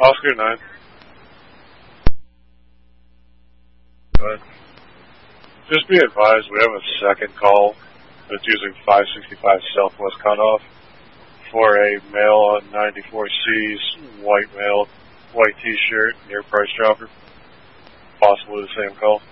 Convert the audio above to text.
Oscar 9. Just be advised, we have a second call that's using 565 Southwest cutoff for a male on 94C's white male, white t-shirt near Price Chopper. Possibly the same call.